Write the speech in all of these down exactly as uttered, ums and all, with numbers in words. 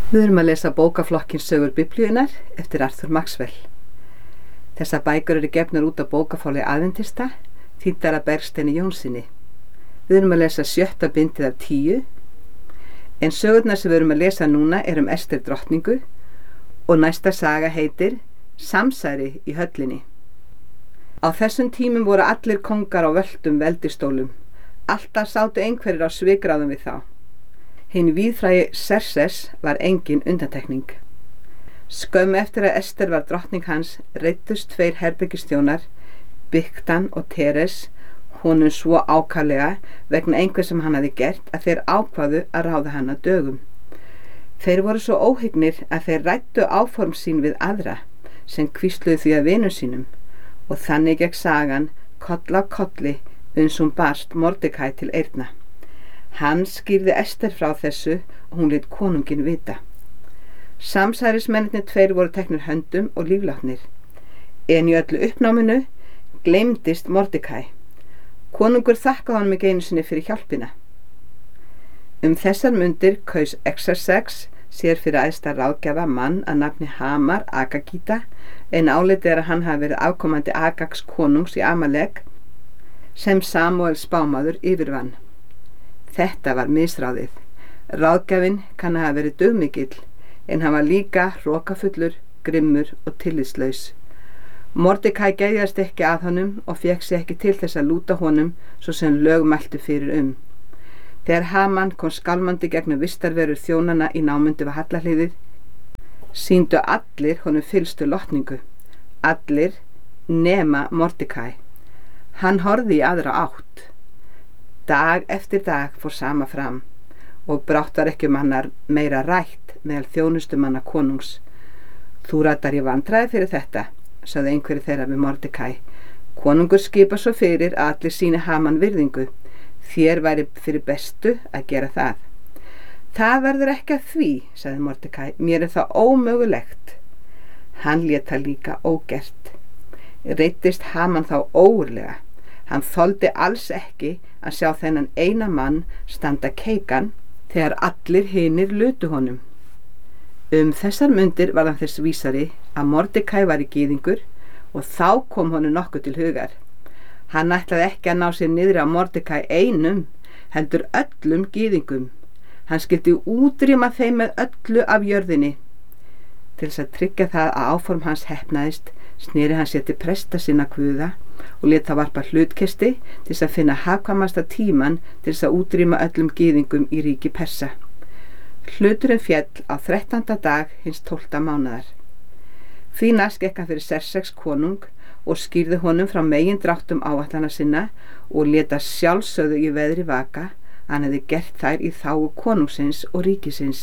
Við erum að lesa bókaflokkinn Sögur Biblíunnar eftir Arthur Maxwell. Þessar bækur eru gefnar út á bókaforlagi Aðventista, þýddar af Bergsteini Jónssyni. Við erum að lesa sjötta bindið af tíu, en sögurnar sem við erum að lesa núna er um Ester drottningu og næsta saga heitir Samsæri í höllinni. Á þessum tímum voru allir kongar á völdum veldistólum. Alltaf sátu einhverjir á svikráðum við þá. Hinn víðfrægi Xerxes var engin undantekning. Skömmu eftir að Ester var drottning hans reiddust tveir herbergisþjónar, Bigtan og Teres, honum svo ákaflega vegna einhver sem hann hafði gert að þeir ákváðu að ráða hann að dögum. Þeir voru svo óhygnir að þeir ræddu áform sín við aðra sem hvísluðu því að vinum sínum og þannig gekk sagan koll af kolli uns hún barst Mordecai til eyrna. Hann skýrði Ester frá þessu og hún lét konunginn vita. Samsærismennirnir tveir voru teknir höndum og líflátnir, en í öllu uppnáminu gleymdist Mordecai. Konungur þakkaði honum ekki einu sinni fyrir hjálpina. Um þessar mundir kaus Xerxes sér fyrir æðsta ráðgjafa mann að nafni Hamar Agagíta, en álitið er að hann hafi verið afkomandi Agags konungs í Amalek sem Samúel spámaður yfirvann. Þetta var misráðið. Ráðgjafinn kann að hafa verið dugmikill, en hann var líka hrokafullur, grimmur og tillitslaus. Mordecai gæðjast ekki að honum og fékk sig ekki til þess að lúta honum svo sem lög mæltu fyrir um. Þegar Haman kom skálmandi gegnum vistarverur þjónana í námundu við hallahliðið, sýndu allir honum fyllstu lotningu. Allir nema Mordecai. Hann horfði í aðra átt. Dag eftir dag fór sama fram og brátt var ekki um hannar meira rætt meðal þjónustumanna konungs. Þú ratar í vandræði fyrir þetta, sagði einhverju þeirra við Mordecai. Konungur skipa svo fyrir að allir sýni Haman virðingu. Þér væri fyrir bestu að gera það. Það verður ekki að því, sagði Mordecai. Mér er það ómögulegt. Hann lét það líka ógert. Reiddist Haman þá ógurlega. Hann þoldi alls ekki að sjá þennan eina mann standa keikan þegar allir hinir lutu honum. Um þessar mundir var hann þess vísari að Mordecai var í gyðingur og þá kom honum nokkuð til hugar. Hann ætlaði ekki að ná sér niðri á Mordecai einum, heldur öllum gyðingum. Hann skyldi útrýma þeim með öllu af jörðinni. Til þess að tryggja það að áform hans heppnaðist, sneri hann sér til presta sinna guða og lét það varpa hlutkisti til þess að finna hagkvæmasta tíman til þess að útrýma öllum gyðingum í ríki Persa. Hluturinn féll á þrettánda dag hins tólfta mánaðar. Því næst gekk hann fyrir Xerxes konung og skýrði honum frá megindráttum áætlana sinna og lét að sjálfsögðu í veðri vaka að hann hefði gert þær í þágu konungsins og ríkisins.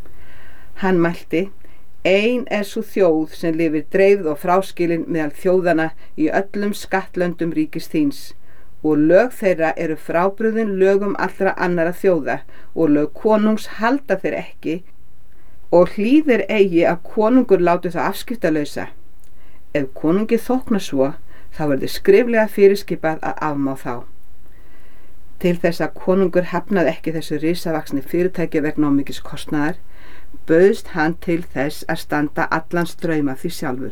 Hann mælti: Ein er sú þjóð sem lifir dreifð og fráskilin meðal þjóðana í öllum skattlöndum ríkis þíns og lög þeirra eru frábrugðin lögum allra annara þjóða og lög konungs halda þeir ekki og hlýðir eigi að konungur láti það afskiptalausa. Ef konungi þóknar svo, þá verður skriflega fyrirskipað að afmá þá. Til þess að konungur hafnaði ekki þessu risavaxni fyrirtæki vegna of mikils kostnaðar, bauðst hann til þess að standa allan strauma því sjálfur.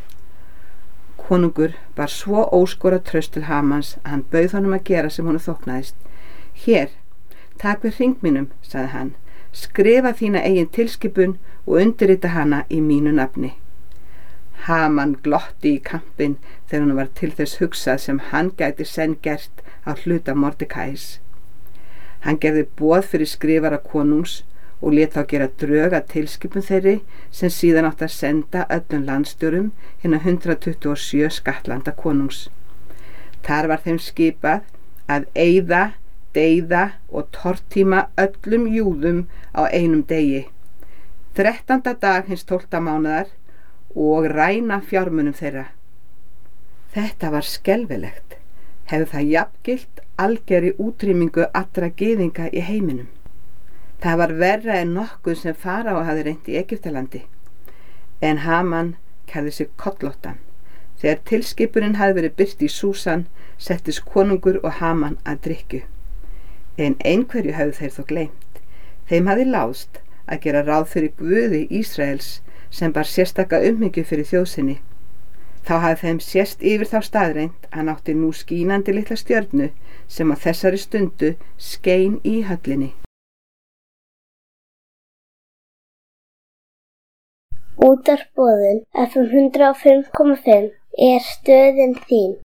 Konungur var svo óskorað traust til Hamans að hann bauð honum að gera sem honum þóknaðist. Hér, tak við hring mínum, sagði hann, skrifa þína eigin tilskipun og undirrita hana í mínu nafni. Haman glotti í kampinn þegar hann var til þess hugsað sem hann gæti senn gert á hluta Mordecais. Hann gerði boð fyrir skrifara konungs og lét þá gera drög að tilskipun þeirri sem síðan átt að senda öllum landstjórum hinna hundrað tuttugu og sjö skattlanda konungs. Þar var þeim skipað að eyða, deyða og tortíma öllum júðum á einum degi, þrettánda dag hins tólfta mánaðar, og ræna fjármunum þeirra. Þetta var skelfilegt. Hefði það jafngilt algerri útrýmingu allra gyðinga í heiminum. Það var verra en nokkuð sem Faraó hafði reynt í Egyptalandi. En Haman kærði sig kollóttan. Þegar tilskipunin hafði verið birt í Súsan, settist konungur og Haman að drykkju. En einhverju hafði þeir þó gleymt. Þeim hafði láðst að gera ráð fyrir Guði Ísraels sem bar sérstaka umhyggju fyrir þjóðsinni. Þá hafði þeim sést yfir þá staðreynd að hann átti nú skínandi litla stjörnu sem á þessari stundu skein í höllinni. Útvarp Boðun F M hundrað og fimm komma fimm er stöðin þín.